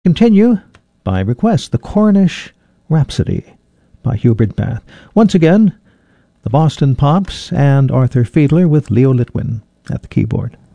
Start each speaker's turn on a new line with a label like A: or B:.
A: Continue, by request, the Cornish Rhapsody by Hubert Bath. Once again, the Boston Pops and Arthur Fiedler with Leo Litwin at the keyboard.